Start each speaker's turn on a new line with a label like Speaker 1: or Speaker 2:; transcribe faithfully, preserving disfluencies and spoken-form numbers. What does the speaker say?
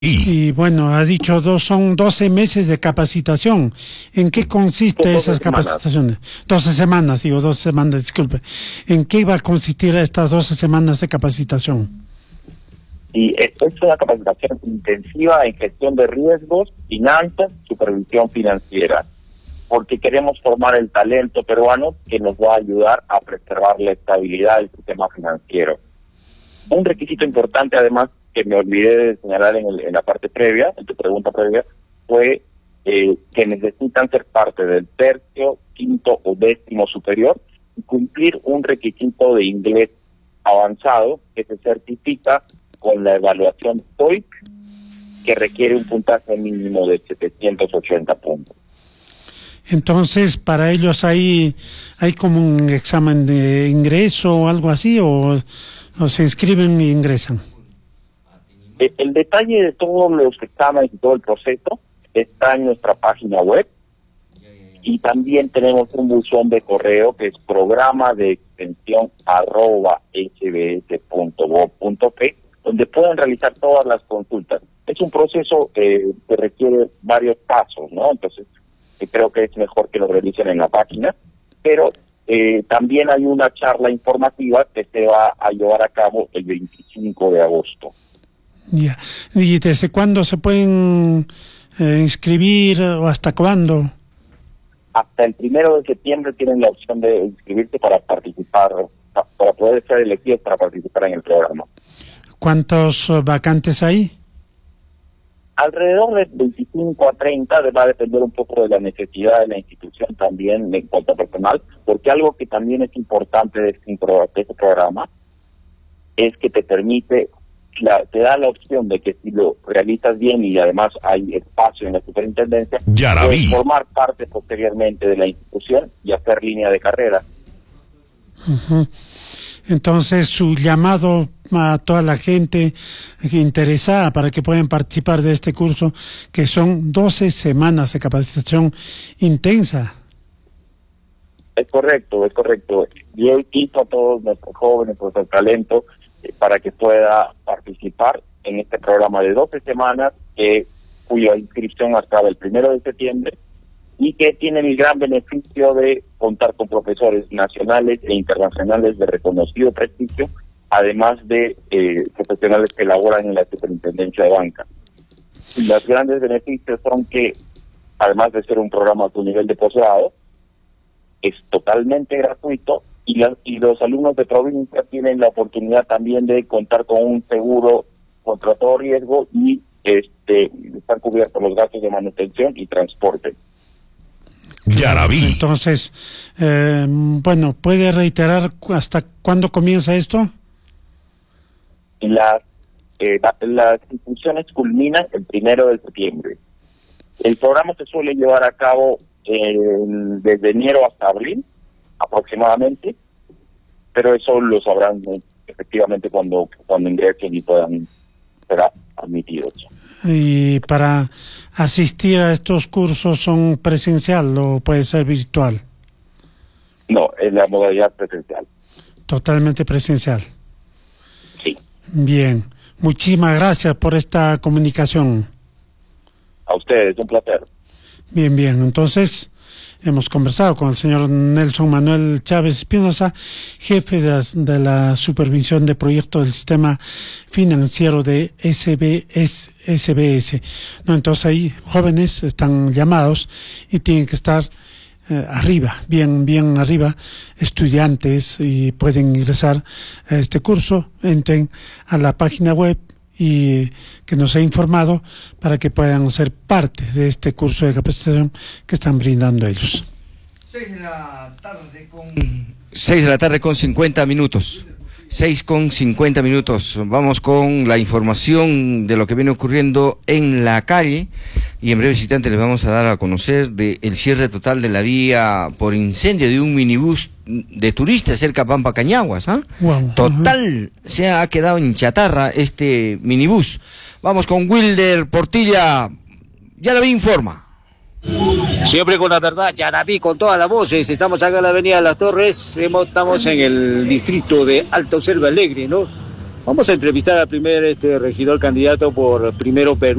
Speaker 1: Y bueno, ha dicho, dos, son doce meses de capacitación. ¿En qué consiste esas capacitaciones? doce semanas, digo, doce semanas, disculpe. ¿En qué va a consistir estas doce semanas de capacitación?
Speaker 2: Y esto es una capacitación intensiva en gestión de riesgos, finanzas, supervisión financiera, porque queremos formar el talento peruano que nos va a ayudar a preservar la estabilidad del sistema financiero. Un requisito importante, además, que me olvidé de señalar en, el, en la parte previa, en tu pregunta previa, fue eh, que necesitan ser parte del tercio, quinto o décimo superior y cumplir un requisito de inglés avanzado que se certifica con la evaluación TOEIC, que requiere un puntaje mínimo de setecientos ochenta puntos.
Speaker 1: Entonces, para ellos hay hay como un examen de ingreso o algo así, o, o se inscriben y ingresan.
Speaker 2: El, el detalle de todos los exámenes y todo el proceso está en nuestra página web, y también tenemos un buzón de correo que es programa de extensión arroba sbs punto gov punto p, donde pueden realizar todas las consultas. Es un proceso eh, que requiere varios pasos, ¿no? Entonces, eh, creo que es mejor que lo realicen en la página, pero eh, también hay una charla informativa que se va a llevar a cabo el veinticinco de agosto.
Speaker 1: Ya. ¿Y desde cuándo se pueden eh, inscribir o hasta cuándo?
Speaker 2: Hasta el primero de septiembre tienen la opción de inscribirse para participar, para poder ser elegidos para participar en el programa.
Speaker 1: ¿Cuántos vacantes hay?
Speaker 2: Alrededor de veinticinco a treinta, va a depender un poco de la necesidad de la institución también en cuanto a personal, porque algo que también es importante de este, de este programa es que te permite, la, te da la opción de que si lo realizas bien y además hay espacio en la superintendencia, puedes formar parte posteriormente de la institución y hacer línea de carrera.
Speaker 1: Uh-huh. Entonces, su llamado a toda la gente interesada para que puedan participar de este curso, que son doce semanas de capacitación intensa.
Speaker 2: Es correcto, es correcto. Yo invito a todos nuestros jóvenes, nuestro talento, eh, para que pueda participar en este programa de doce semanas, eh, cuya inscripción acaba el primero de septiembre, y que tienen el gran beneficio de contar con profesores nacionales e internacionales de reconocido prestigio, además de eh, profesionales que laboran en la Superintendencia de Banca. Y los grandes beneficios son que, además de ser un programa a tu nivel de posgrado, es totalmente gratuito, y, la, y los alumnos de provincia tienen la oportunidad también de contar con un seguro contra todo riesgo y este están cubiertos los gastos de manutención y transporte.
Speaker 1: Ya la vi. Entonces, eh, bueno, ¿puede reiterar hasta cuándo comienza esto?
Speaker 2: Las, eh, la, las inscripciones culminan el primero de septiembre. El programa se suele llevar a cabo eh, desde enero hasta abril, aproximadamente, pero eso lo sabrán eh, efectivamente cuando, cuando ingresen y puedan ser admitidos.
Speaker 1: ¿Y para asistir a estos cursos son presencial o puede ser virtual?
Speaker 2: No, es la modalidad presencial.
Speaker 1: Totalmente presencial.
Speaker 2: Sí.
Speaker 1: Bien, muchísimas gracias por esta comunicación.
Speaker 2: A ustedes, un placer.
Speaker 1: Bien, bien, entonces hemos conversado con el señor Nelson Manuel Chávez Espinosa, jefe de la, de la supervisión de proyectos del sistema financiero de S B S. No, entonces ahí jóvenes están llamados y tienen que estar eh, arriba, bien, bien arriba, estudiantes, y pueden ingresar a este curso. Entren a la página web y que nos ha informado para que puedan ser parte de este curso de capacitación que están brindando ellos.
Speaker 3: Seis de la tarde con... Seis de la tarde con cincuenta minutos. Seis con cincuenta minutos. Vamos con la información de lo que viene ocurriendo en la calle, y en breve instante les vamos a dar a conocer de el cierre total de la vía por incendio de un minibús de turistas cerca a Pampa Cañaguas, ¿ah? ¿eh? Wow. Total, uh-huh. Se ha quedado en chatarra este minibús. Vamos con Wilder Portilla. Ya la vi, informa.
Speaker 4: Siempre con la verdad, Yaraví, con todas las voces. Estamos acá en la avenida Las Torres, estamos en el distrito de Alto Selva Alegre, ¿no? Vamos a entrevistar al primer este regidor candidato por Primero Perú.